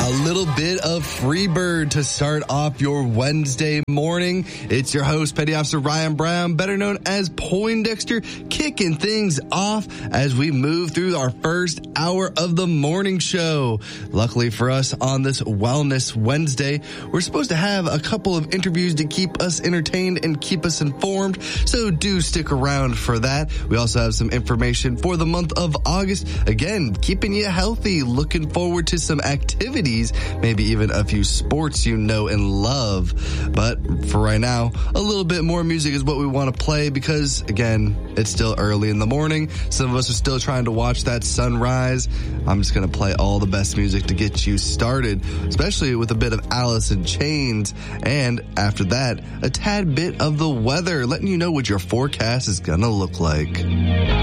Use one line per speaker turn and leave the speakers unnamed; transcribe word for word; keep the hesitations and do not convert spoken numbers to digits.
A little bit of Freebird to start off your Wednesday morning. It's your host, Petty Officer Ryan Brown, better known as Poindexter, kicking things off as we move through our first hour of the morning show. Luckily for us, on this Wellness Wednesday, we're supposed to have a couple of interviews to keep us entertained and keep us informed, so do stick around for that. We also have some information for the month of August. Again, keeping you healthy, looking forward to some activities, maybe even a few sports you know and love. But for right now, a little bit more music is what we want to play because, again, it's still early in the morning. Some of us are still trying to watch that sunrise. I'm just going to play all the best music to get you started, especially with a bit of Alice in Chains. And after that, a tad bit of the weather, letting you know what your forecast is going to look like.